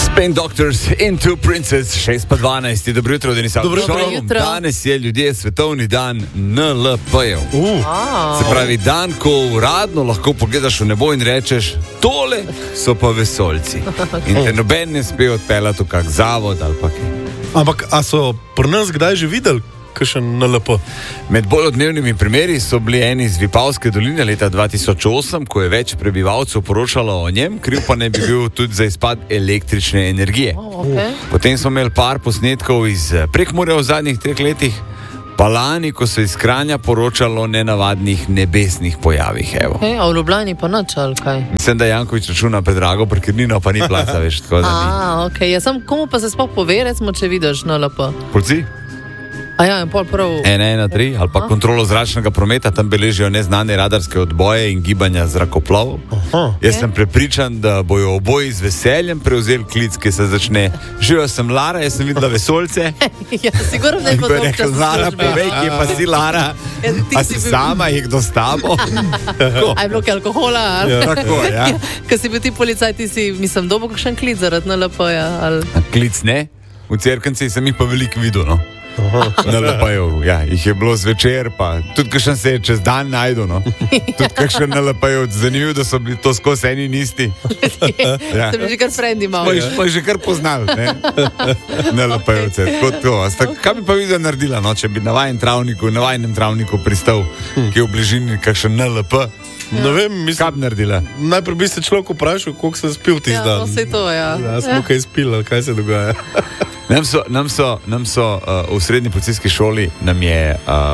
Spain Doctors into Princess, 6:12, dobro jutro, Denisov. Dobro jutro. Danes je ljudje svetovni dan NLP-jev. Se pravi, dan, ko uradno lahko pogledaš v nebo in rečeš, tole so pa vesoljci. In te noben ne sme odpeljati v kak zavod ali pa kaj. Ampak, a so pri nas kdaj že videli kakšen NLP? Med bolj odmevnimi primeri so bili eni iz Vipavske doline leta 2008, ko je več prebivalcev poročalo o njem, kriv pa ne bi bil tudi za izpad električne energije. Potem smo imeli par posnetkov iz Prekmurja v zadnjih 3 letih, pa lani, ko so iz Kranja poročalo o nenavadnih nebesnih pojavih. A v Ljubljani pa nič, ali kaj? Mislim, da Janković računa predrago, parkirnino pa ni placa, veš, tako da ni. Ja, sam komu pa se sploh pove, recimo, če vidiš NLP? Policiji? Ja, in pol prav... 113 ali pa kontrolo zračnega prometa, tam beležijo neznane radarske odboje in gibanja zrakoplovov. Jaz sem prepričan, da bojo oboji z veseljem prevzeli klic, ki se začne. Živijo sem Lara, jaz sem videla vesoljce. Ja, sigurno ne bo dolg čas v Lara, službi. povej, kje pa si Lara? A si sama, jih kdo s tabo? A je bilo kaj alkohola? Tako, ja. Ko si bil ti policaj, ti si, mislim, dobil kakšen klic zaradi NLP-ja? Klic ne, v Cerkvenci sem jih pa veliko videl, no. NLP-jev, ja, jih je bilo zvečer, pa tudi kakšen se je čez dan najdel, no. Tudi kakšen NLP-jev, zanimivo, da so bili to skozi eni in isti. Ja. Sem že kar frendi malo. Pa jih že kar poznal, ne? NLP-jevce, tako. Kaj bi pa videla naredila, no, če bi na vajnem travniku pristal, ki je v bližini kakšen NLP? Ne vem, Kaj mislim, bi naredila? najprej bi se človek vprašal, koliko sem spil tisti Ja, dan. no, saj to, ja. Ja, smo kaj spili, kaj se dogaja. Nam so v srednji policijski šoli nam je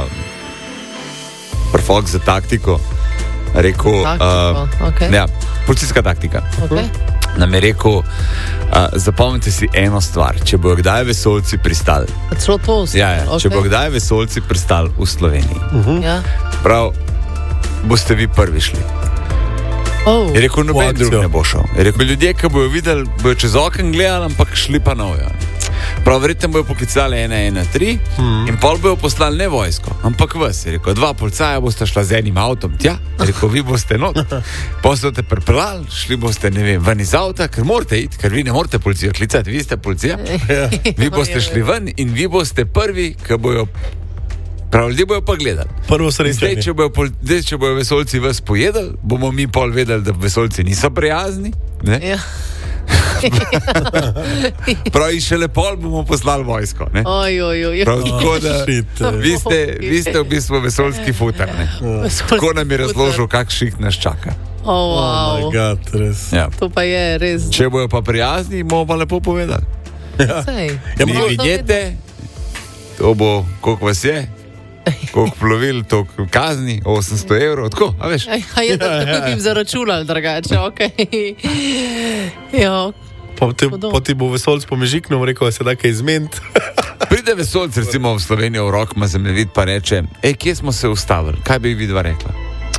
profok za taktiko rekel, okej. ja, policijska taktika. Okay. Nam je rekel, zapomnite si eno stvar, če bojo kdaj vesoljci pristali. Celo to Ja, če bojo kdaj vesoljci pristali v Sloveniji. Ja. Prav, boste vi prvi šli. Je rekel, noben akcijo. drug ne bo šel. Je rekel, ljudje, ki bojo videli, bojo čez okno gledali, ampak šli pa novijo. Prav, verjetno bojo poklicali 113 in pol bojo poslali ne vojsko, ampak vas. Je rekel, 2 policaja boste šla z enim avtom tja, je rekel, vi boste not. Poslate pripeljali, šli boste, ne vem, ven iz avta, ker morate iti, ker vi ne morate policijo klicati, vi ste policija. Vi boste šli ven in vi boste prvi, ki bojo. Prav, ljudje bojo pa gledali. Prvo Zdaj, srečanje. če bojo vesoljci vas pojedali, bomo mi pol vedeli, da vesoljci niso prijazni. Ne? Ja. Prav, in šele pol bomo poslali vojsko. Ne? Oj. Prav, tako da Shit, vi ste v bistvu vesoljski futar. Ne? Tako nam je razložil, kak šik nas čaka. Oh, Oh my wow. God, res. Ja. To pa je res. Če bojo pa prijazni, bomo pa lepo povedali. Sej. Ja, Ni prav, vinjete, to bo, koliko vas je, koliko plovil, toliko kazni, 800 evrov, tako, a veš? Tako bi jim zaračunali drugače, okej. Ja, pa ti bo vesoljc pomežiknil, rekel, se da kaj izmeniti. Pride vesoljc recimo v Slovenijo v rok, ima zemljevid, pa reče, kje smo se ustavili, kaj bi vidva rekla?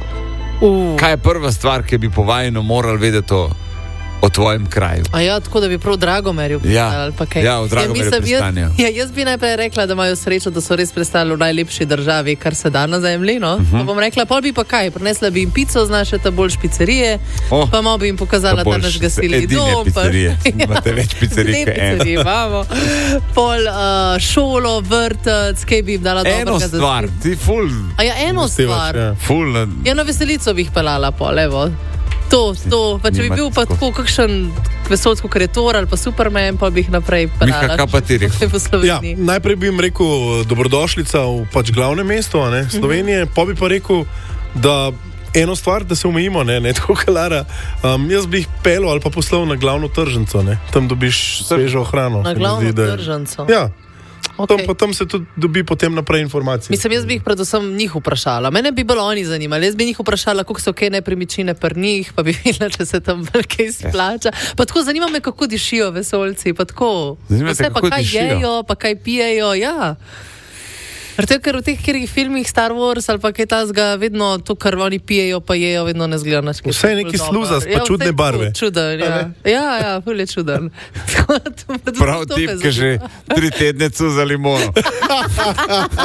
Kaj je prva stvar, ki bi po vajinu morali vedeti o tvojem kraju? A ja, tako da bi prav Dragomerju pristali, ali pa kaj? Ja, v Dragomerju pristanijo. Jaz bi najprej rekla, da imajo srečo, da so res pristali v najlepši državi, kar se da na zemlji, no. Pa bom rekla, pol bi pa kaj, prinesla bi jim pico z naše ta bolj špicerije, pa malo bi jim pokazala ta naš gasilni dom. Pizzerije, imate več pizzerij kot eno. Pizzerije imamo. Pol šolo, vrtec, kaj bi jim dala dobrega Eno za stvar, spit. ti ful, A ja, eno stvar. ful, Ja, na veselico bi jih pelala pol, evo. To, pa če bi bil pa tako kakšen vesoljc, kot je Thor ali pa Superman, pa bi jih naprej pelala. Miha, kaj pa ti rekel? Po Ja, Sloveniji. najprej bi jim rekel dobrodošlica v pač glavnem mestu, a ne, Slovenije, pa bi pa rekel, da eno stvar, da se omejimo, ne tako Lara. Jaz bi jih pelil ali pa poslal na glavno tržnico, ne, tam dobiš svežo hrano. Na se mi glavno zdi, da je- tržnico. Ja, Okej. tam se tudi dobi potem naprej informacije. Mislim, jaz bi jih predvsem njih vprašala. Mene bi bolj oni zanimali. Jaz bi njih vprašala, koliko so kaj nepremičnine pri njih, pa bi videla, če se tam velike izplača. Pa tako zanima me, kako dišijo vesoljci, pa tako. Zanima te, Vse, pa kako kaj dišijo. jejo, pa kaj pijejo, ja. Ker v teh katerih filmih Star Wars ali pa kaj tasga, vedno to, kar oni pijejo, pa jejo, vedno ne zgleda nič. Vse je neki sluzast, pa čudne barve. Čuden, ja. Ja, ful je čuden. Prav tip, ki že 3 tedne cuza limono.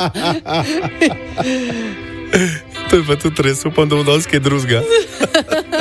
To je pa tudi res, upam, da bo danes kaj drugega.